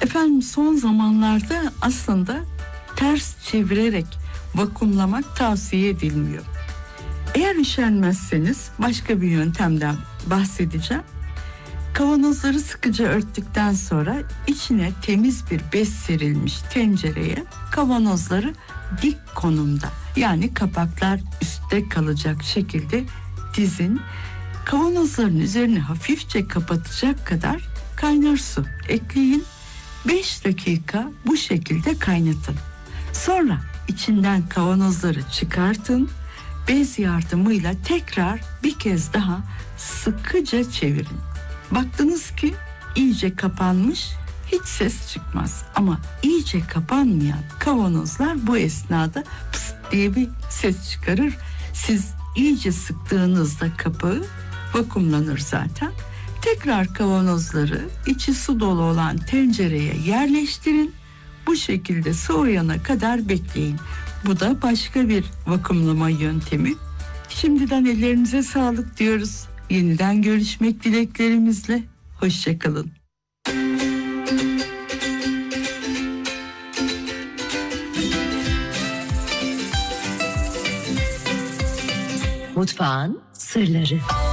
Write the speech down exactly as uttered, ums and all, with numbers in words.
Efendim son zamanlarda aslında ters çevirerek vakumlamak tavsiye edilmiyor. Eğer üşenmezseniz başka bir yöntemden bahsedeceğim. Kavanozları sıkıca örttükten sonra içine temiz bir bez serilmiş tencereye kavanozları dik konumda, yani kapaklar üstte kalacak şekilde dizin. Kavanozların üzerini hafifçe kapatacak kadar kaynar su ekleyin. beş dakika bu şekilde kaynatın. Sonra içinden kavanozları çıkartın. Bez yardımıyla tekrar bir kez daha sıkıca çevirin. Baktınız ki iyice kapanmış, hiç ses çıkmaz. Ama iyice kapanmayan kavanozlar bu esnada pıs diye bir ses çıkarır. Siz iyice sıktığınızda kapağı vakumlanır zaten. Tekrar kavanozları içi su dolu olan tencereye yerleştirin. Bu şekilde soğuyana kadar bekleyin. Bu da başka bir vakumlama yöntemi. Şimdiden ellerinize sağlık diyoruz. Yeniden görüşmek dileklerimizle. Hoşça kalın. Mutfağın sırları.